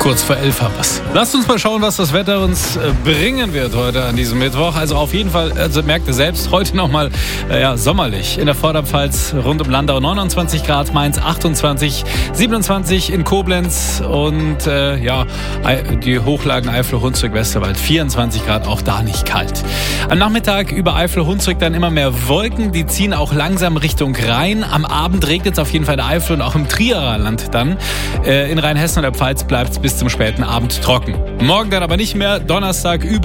Kurz vor 11 haben wir's. Lasst uns mal schauen, was das Wetter uns bringen wird heute an diesem Mittwoch. Also auf jeden Fall, merkt ihr selbst, heute nochmal sommerlich. In der Vorderpfalz rund um Landau 29 Grad, Mainz 28, 27 in Koblenz und die Hochlagen Eifel-Hunsrück, Westerwald 24 Grad, auch da nicht kalt. Am Nachmittag über Eifel-Hunsrück dann immer mehr Wolken, die ziehen auch langsam Richtung Rhein. Am Abend regnet es auf jeden Fall in der Eifel und auch im Trierer Land dann. In Rheinhessen und der Pfalz bleibt es bis zum späten Abend trocken. Morgen dann aber nicht mehr, Donnerstag über